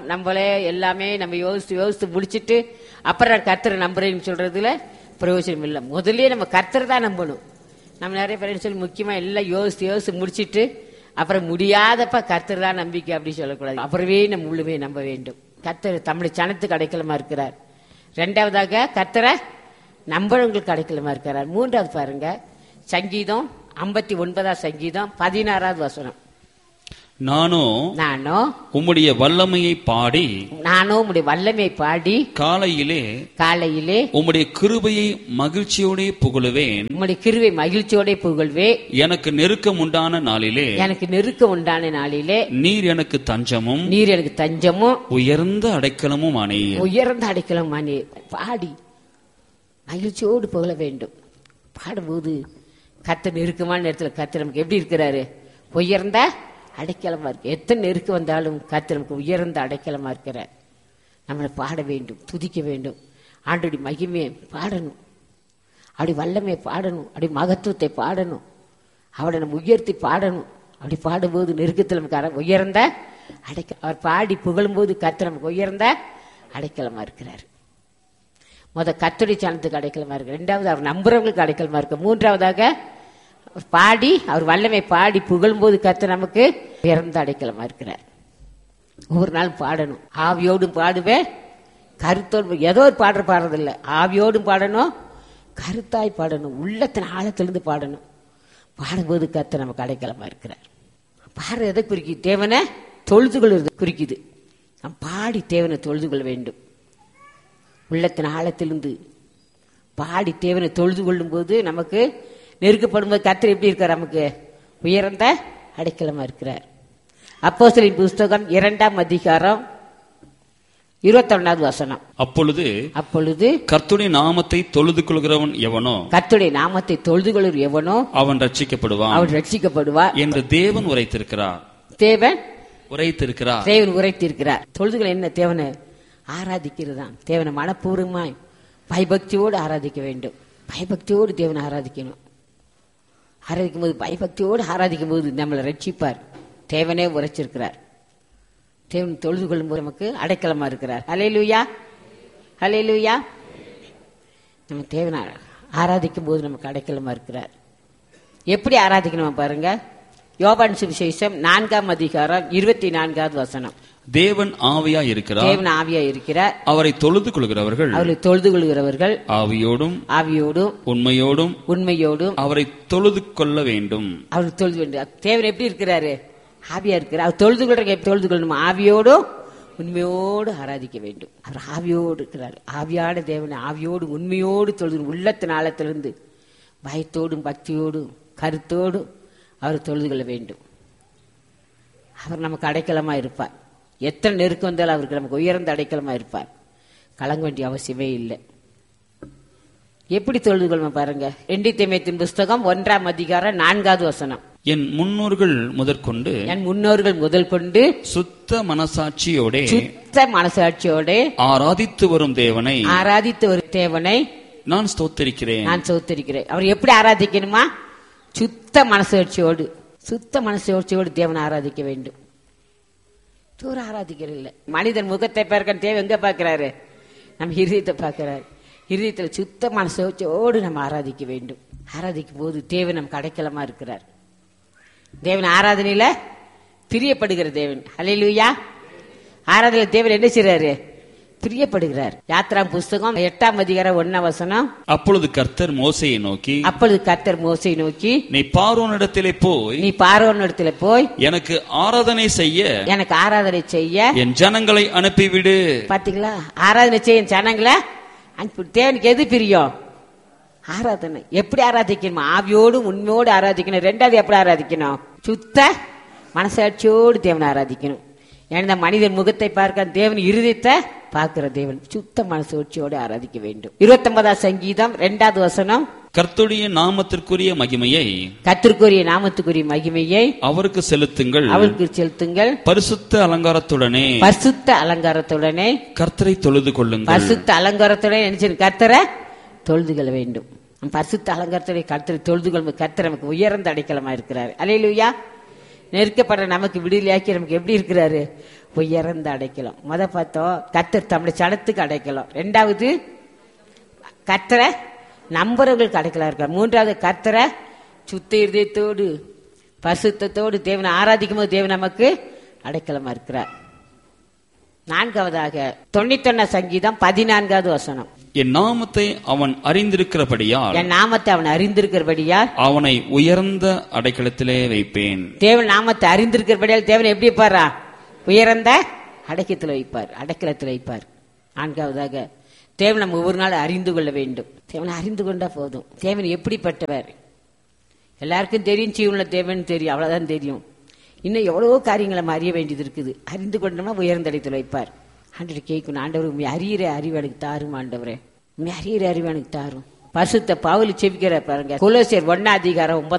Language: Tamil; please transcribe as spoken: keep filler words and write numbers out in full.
நம்மளே எல்லாமே நம்ம யோசித்து யோசித்து முடிச்சுட்டு அப்புறம் கர்த்தரை நம்புறேன்னு சொல்றதுல பிரயோஜனம் இல்லை. முதல்ல நம்ம கர்த்தரை தான் நம்பணும். நம்ம நிறைய பேர் சொல்லி முக்கியமா எல்லாம் யோசித்து யோசித்து முடிச்சுட்டு அப்புறம் முடியாதப்ப கர்த்தர் தான் நம்பிக்கை அப்படி சொல்லக்கூடாது. அப்புறமே நம்ம முழுமே நம்ப வேண்டும். கர்த்தர் தமிழ் சனத்துக்கு அடைக்கலமா இருக்கிறார். ரெண்டாவதாக கர்த்தரை நம்புறவங்களுக்கு அடைக்கலமா இருக்கிறார். மூன்றாவது பாருங்க, சங்கீதம் ஐம்பத்தி ஒன்பதாம் சங்கீதம் பதினாறாவது வசனம். நானோ நானோ உம்முடைய வல்லமையை பாடி நானோ உம்முடைய வல்லமையை பாடி காலையிலே காலையிலே உம்முடைய கிருபையை மகிழ்ச்சியோட புகழுவேன். உம்முடைய கிருபை மகிழ்ச்சியோட புகழ்வே. எனக்கு நெருக்கம் உண்டான நாளிலே எனக்கு நெருக்கம் உண்டான நாளிலே நீர் எனக்கு தஞ்சமும் நீர் எனக்கு தஞ்சமும் உயர்ந்த அடைக்கலமும் ஆனே. உயர்ந்த அடைக்கலம் ஆனே. பாடி மகிழ்ச்சியோடு புகழ வேண்டும். பாடும்போது கர்த்தர் நெருக்கமான நேரத்தில் கர்த்தர் நமக்கு எப்படி இருக்கிறாரு? உயர்ந்த அடைக்கலமா இருக்கு. எத்தனை நெருக்கம் வந்தாலும் கர்த்தர் நமக்கு உயர்ந்த அடைக்கலமா இருக்கிறார். நம்மளை பாட வேண்டும், துதிக்க வேண்டும். ஆண்டோடைய மகிமையை பாடணும், அப்படி வல்லமையை பாடணும், அப்படி மகத்துவத்தை பாடணும், அவரை நம்ம உயர்த்தி பாடணும். அப்படி பாடும்போது நெருக்கத்தில் நமக்கு உயர்ந்த அடைக்க அவர் பாடி புகழும் போது கர்த்தர் நமக்கு உயர்ந்த அடைக்கலமா இருக்கிறார். முத கர்த்தருடைய சனத்துக்கு அடைக்கலமா இருக்கு. ரெண்டாவது அவர் நம்புறவங்களுக்கு அடைக்கலமா இருக்கு. மூன்றாவதாக பாடி அவர் வல்லமை பாடி புகழும்போது கர்த்தர் நமக்கு உயர்ந்த அடைக்கலமா இருக்கிறார். ஒவ்வொரு நாள் பாடணும். ஆவியோடும் பாடுவேன், கருத்தோடு. ஏதோ ஒரு பாடுற பாடுறதில்லை, ஆவியோடும் பாடணும், கருத்தாய் பாடணும், உள்ளத்தின் ஆழத்திலிருந்து பாடணும். பாடும்போது கர்த்தர் நமக்கு அடைக்கலமா இருக்கிறார். பாடுற எதை குறிக்குது? தேவனை தொழுது கொள்வது குறிக்குது. நாம் பாடி தேவனை தொழுது கொள்ள வேண்டும். உள்ளத்தின் ஆழத்திலிருந்து பாடி தேவனை தொழுது கொள்ளும் போது நமக்கு நெருக்கப்படும் போது கர்த்தர் எப்படி இருக்கார்? நமக்கு உயர்ந்த அடைக்கலமா இருக்கிறார். அப்போஸ்தலரின் புஸ்தகம் இரண்டாம் அதிகாரம் இருபத்தி ஒன்றாவது வசனம். அப்பொழுது அப்பொழுது கர்த்தருடைய நாமத்தை தொழுது கொள்கிறவன் எவனோ கர்த்தருடைய நாமத்தை தொழுது கொள்கிற எவனோ அவன் ரட்சிக்கப்படுவான் அவன் ரட்சிக்கப்படுவார் என்று தேவன் உரைத்திருக்கிறார். தேவன் உரைத்திருக்கிறார் தேவன் உரைத்திருக்கிறார். தொழுதுகள் என்ன? தேவனை ஆராதிக்கிறதுதான். தேவனை மனப்பூர்வமாய் பயபக்தியோடு ஆராதிக்க வேண்டும். பயபக்தியோடு தேவனை ஆராதிக்கணும். ஆராதிக்கும் போது பயபக்தியோடு ஆராதிக்கும் போது நம்மளை ரட்சிப்பார். தேவனே உரைச்சிருக்கிறார். தேவன் தொழுது கொள்ளும் போது நமக்கு அடைக்கலமா இருக்கிறார். ஹல்லேலூயா, ஹல்லேலூயா. நம்ம தேவனை ஆராதிக்கும் போது நமக்கு அடைக்கலமா இருக்கிறார். எப்படி ஆராதிக்கணும் பாருங்க. யோவான் சுவிசேஷம் நான்காம் அதிகாரம் இருபத்தி நான்காவது வசனம். தேவன் ஆவியா இருக்கிறார். தேவன் ஆவியா இருக்கிறார். அவரை தொழுது கொள்கிறவர்கள் அவரை தொழுது கொள்கிறவர்கள் ஆவியோடும் ஆவியோடும் உண்மையோடும் உண்மையோடும் அவரை தொழுது கொள்ள வேண்டும். அவர் தொழுது வேண்டும். தேவன் எப்படி இருக்கிறாரு? ஆவியா இருக்கிறார். அவர் தொழுது கொள்ற தொழுது கொள்ளணும். ஆவியோடும் உண்மையோடு ஆராதிக்க வேண்டும். அவர் ஆவியோடு இருக்கிறார். ஆவியான தேவனை ஆவியோடு உண்மையோடு தொழுது உள்ளத்தின் ஆழத்திலிருந்து பயத்தோடும் பக்தியோடும் கருத்தோடும் அவர் தொழுது கொள்ள வேண்டும். அவர் நமக்கு அடைக்கலமா இருப்பார். எத்தனை நெருக்கம் வந்தாலும் அவருக்கு நமக்கு உயர்ந்த அடைக்கலமா இருப்பார். கலங்க வேண்டிய அவசியமே இல்லை. எப்படி தொழுது கொள்ளும் பாருங்க. ரெண்டு தீமோத்தேயுவின் புஸ்தகம் ஒன்றாம் அதிகாரம் நான்காவது வசனம். என் முன்னோர்கள் முதற்கொண்டு என் முன்னோர்கள் முதல் கொண்டு சுத்த மனசாட்சியோட சுத்த மனசாட்சியோட ஆராதித்து வரும் தேவனை ஆராதித்து வரும் தேவனை நான் ஸ்தோத்திரிக்கிறேன் நான் ஸ்தோத்திரிக்கிறேன். அவர் எப்படி ஆராதிக்கணுமா? சுத்த மனசாட்சியோடு. சுத்த மனசாட்சியோடு தேவனை ஆராதிக்க வேண்டும். தூர ஆராதிக்கிறது இல்லை. மனிதன் முகத்தை பார்க்க தேவன் எங்க பார்க்கிறாரு? நம்ம இருதயத்தை பார்க்கிறாரு. இருதயத்தில் சுத்த மனசாட்சியோடு நம்ம ஆராதிக்க வேண்டும். ஆராதிக்கும் போது தேவன் நமக்கு அடைக்கலமா இருக்கிறார். தேவன் ஆராதனையில பிரியப்படுகிற தேவன். ஹல்லேலூயா. ஆராதனை தேவன் என்ன செய்றாரு? பிரியப்படுகிறார். யாத்ரா புஸ்தகம் எட்டாம் அதிகாரம் ஒன்னாம் வசனம். அப்பொழுது கர்த்தர் மோசேயை நோக்கி அப்பொழுது கர்த்தர் மோசேயை நோக்கி நீ பார்வோனிடத்திலே போய் நீ பார்வோனிடத்திலே போய் எனக்கு ஆராதனை செய்ய எனக்கு ஆராதனை செய்ய என் ஜனங்களை அனுப்பிவிடு. பாத்தீங்களா? ஆராதனை செய்ய ஜனங்களை அனுப்பி. தேவனுக்கு எது பிரியம்? ஆராதனை. எப்படி ஆராதிக்கணும்? ஆவியோடு உண்மையோடு ஆராதிக்கணும். ரெண்டாவது எப்படி ஆராதிக்கணும்? சுத்த மனசாட்சியோடு தேவனை ஆராதிக்கணும். ஏன்னா மனிதன் முகத்தை பார்க்க தேவன் இருதயத்தை பார்க்கிற தேவன். சுத்த மனசாட்சியோடு ஆராதிக்க வேண்டும். இருபத்தி ஒன்பதாம் சங்கீதம் இரண்டாவது வசனம். கர்த்தருடைய நாமத்திற்குரிய மகிமையை கர்த்தருக்குரிய நாமத்துக்குரிய மகிமையை அவருக்கு செலுத்துங்கள் அவருக்கு செலுத்துங்கள் பரிசுத்த அலங்காரத்துடனே பரிசுத்த அலங்காரத்துடனே கர்த்தரை தொழுது கொள்ளுங்கள். பரிசுத்த அலங்காரத்துடனே என்ன? கர்த்தரை தொழுது கொள்ள வேண்டும். பரிசுத்த அலங்காரத்துடைய கர்த்தரை தொழுது கொள்ளும். கர்த்தர் நமக்கு உயர்ந்த அடைக்கலமா இருக்கிறார். அல்லேலூயா. நெருக்கப்படுற நமக்கு விடுதலையாக்கி நமக்கு எப்படி இருக்கிறாரு? உயர்ந்த அடைக்கலாம். முத பார்த்தோம் கர்த்தர் தம்முடைய சடத்துக்கு அடைக்கலாம். ரெண்டாவது கர்த்தரை நம்புறவர்களுக்கு அடைக்கலாம் இருக்கார். மூன்றாவது கர்த்தரை சுத்த இருதயத்தோடு பரிசுத்தத்தோடு தேவனை ஆராதிக்கும் போது தேவன் நமக்கு அடைக்கலமா இருக்கிறார். நான்காவதாக தொண்ணூத்தொன்னா சங்கீதம் பதினான்காவது வசனம். என் நாமத்தை அவன் அறிந்திருக்கிறபடியால் என் நாமத்தை அவன் அறிந்திருக்கிறபடியால் அவனை உயர்ந்த அடைக்கலத்திலே வைப்பேன். தேவன் நாமத்தை அறிந்திருக்கிறபடியால் தேவன் எப்படி வைப்பாரா? உயர்ந்த அடைக்கலத்தில் வைப்பார், அடைக்கலத்தில் வைப்பார். நான்காவதாக தேவன் நம்ம ஒவ்வொரு நாள் அறிந்து கொள்ள வேண்டும். தேவனை அறிந்து கொண்டா போதும். தேவன் எப்படிப்பட்டவர் எல்லாருக்கும் தெரியும், ஜீவனுள்ள தேவன் தெரியும், அவ்வளவுதான் தெரியும். இன்னும் எவ்வளவோ காரியங்களை நம்ம அறிய வேண்டியது இருக்குது. அறிந்து கொண்டோம்னா உயர்ந்த இடத்தில் வைப்பார். ஆண்டவர் கேட்கணும், ஆண்டவர் உண்மை அறிகிற அறிவு எனக்கு தாரும், ஆண்டவரே உண்மை அறிகிற அறிவு எனக்கு தாரும். பரிசுத்த பவுல் செபிக்கிற பாருங்க, கொலோசியர் ஒன்னா அதிகாரம் ஒன்பது